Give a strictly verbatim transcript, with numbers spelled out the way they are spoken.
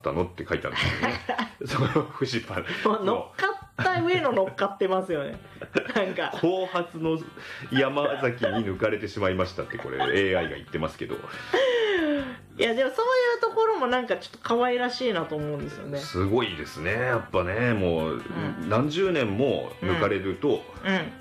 たのって書いてあるんですよねそのフジパン乗っかった上の乗っかってますよねなんか後発の山崎に抜かれてしまいましたってこれ エーアイ が言ってますけどいやでもそういうところもなんかちょっと可愛らしいなと思うんですよね。 すごいですねやっぱねもう、うん、何十年も抜かれると、 うんうん